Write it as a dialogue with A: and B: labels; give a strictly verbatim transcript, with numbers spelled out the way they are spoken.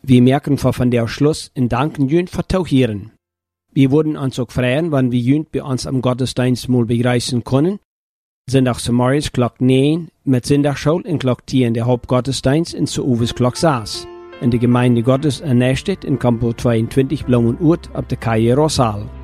A: Wir merken von der Schluss und danken Jünd für Tauchieren. Wir würden uns auch freuen, wenn wir Jünd bei uns am Gottesdienst mal begrüßen können. Sonntagmorgens Glock neun mit Sonntagsschule und Glock zehn der Hauptgottesdienst in Zuuwes Glock sechs. In der Gemeinde Gottes in Nästedt in Campus zweiundzwanzig Blumenurt auf der Calle Rosal.